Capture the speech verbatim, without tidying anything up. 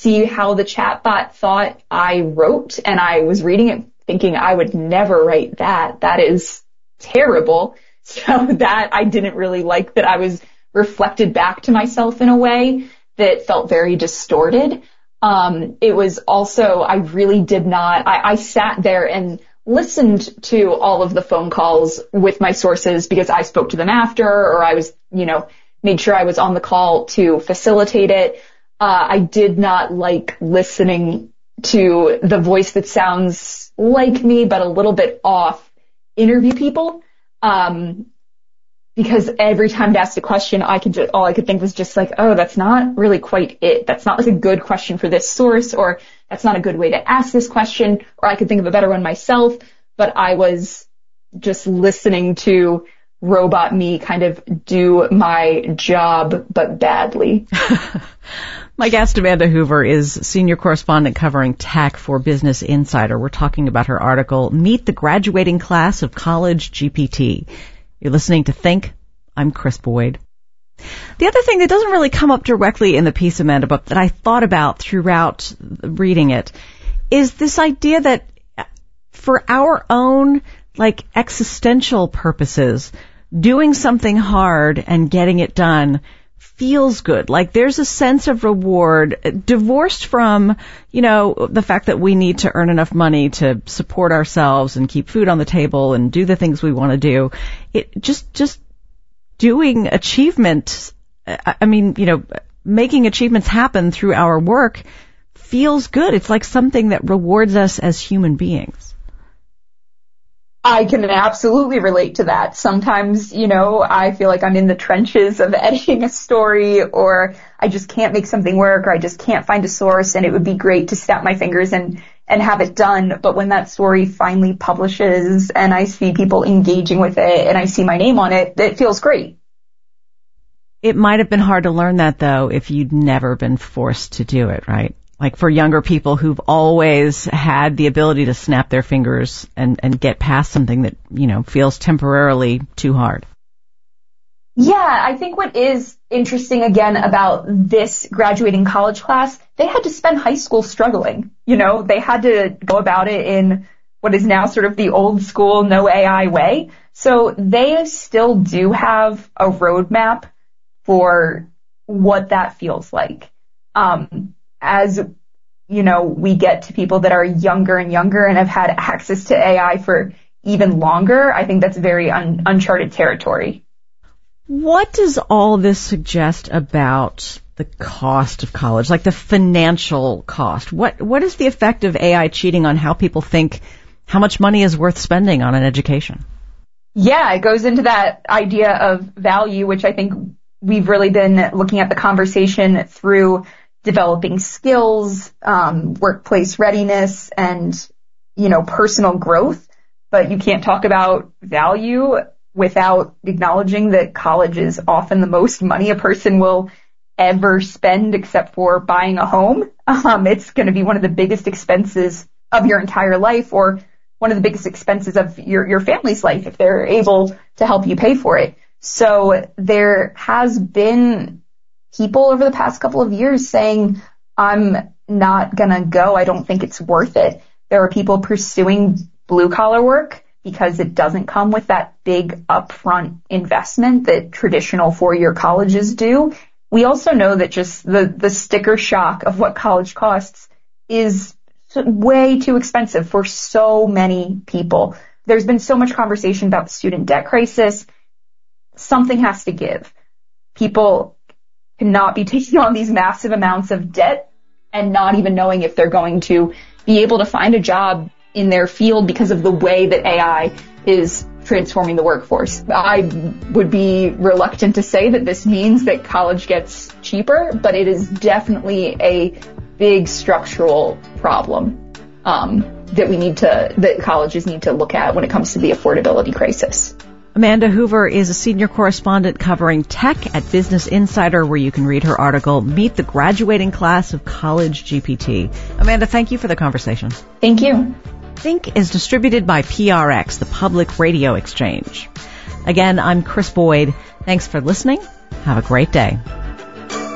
see how the chatbot thought I wrote, and I was reading it thinking I would never write that. That is terrible. So that I didn't really like that I was reflected back to myself in a way that felt very distorted. Um, it was also, I really did not, I, I sat there and listened to all of the phone calls with my sources because I spoke to them after, or I was, you know, made sure I was on the call to facilitate it. Uh, I did not like listening to the voice that sounds like me, but a little bit off interview people. Um, because every time I asked a question, I could just, all I could think was just like, oh, that's not really quite it. That's not like a good question for this source, or that's not a good way to ask this question, or I could think of a better one myself. But I was just listening to robot me kind of do my job, but badly. My guest, Amanda Hoover, is senior correspondent covering tech for Business Insider. We're talking about her article, Meet the Graduating Class of College G P T. You're listening to Think. I'm Chris Boyd. The other thing that doesn't really come up directly in the piece, Amanda, but that I thought about throughout reading it, is this idea that for our own, like, existential purposes, doing something hard and getting it done feels good. Like there's a sense of reward divorced from, you know, the fact that we need to earn enough money to support ourselves and keep food on the table and do the things we want to do. It just, just doing achievement. I mean, you know, making achievements happen through our work feels good. It's like something that rewards us as human beings. I can absolutely relate to that. Sometimes, you know, I feel like I'm in the trenches of editing a story, or I just can't make something work, or I just can't find a source, and it would be great to snap my fingers and, and have it done. But when that story finally publishes and I see people engaging with it and I see my name on it, it feels great. It might have been hard to learn that, though, if you'd never been forced to do it, right? Like for younger people who've always had the ability to snap their fingers and, and get past something that, you know, feels temporarily too hard. Yeah, I think what is interesting again about this graduating college class, they had to spend high school struggling. You know, they had to go about it in what is now sort of the old school no A I way. So they still do have a roadmap for what that feels like. Um, As, you know, we get to people that are younger and younger and have had access to A I for even longer, I think that's very un- uncharted territory. What does all this suggest about the cost of college, like the financial cost? What What is the effect of A I cheating on how people think how much money is worth spending on an education? Yeah, it goes into that idea of value, which I think we've really been looking at the conversation through developing skills, um, workplace readiness, and, you know, personal growth. But you can't talk about value without acknowledging that college is often the most money a person will ever spend except for buying a home. Um, it's going to be one of the biggest expenses of your entire life, or one of the biggest expenses of your, your family's life if they're able to help you pay for it. So there has been people over the past couple of years saying, I'm not going to go. I don't think it's worth it. There are people pursuing blue collar work because it doesn't come with that big upfront investment that traditional four-year colleges do. We also know that just the, the sticker shock of what college costs is way too expensive for so many people. There's been so much conversation about the student debt crisis. Something has to give. People cannot be taking on these massive amounts of debt and not even knowing if they're going to be able to find a job in their field because of the way that A I is transforming the workforce. I would be reluctant to say that this means that college gets cheaper, but it is definitely a big structural problem um, that we need to, that colleges need to look at when it comes to the affordability crisis. Amanda Hoover is a senior correspondent covering tech at Business Insider, where you can read her article, Meet the Graduating Class of College G P T. Amanda, thank you for the conversation. Thank you. Think is distributed by P R X, the Public Radio Exchange. Again, I'm Chris Boyd. Thanks for listening. Have a great day.